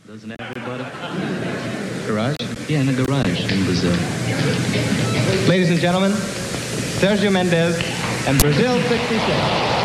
Doesn't everybody? Garage? Yeah, in a garage in Brazil. Ladies and gentlemen, Sergio Mendes and Brazil 66.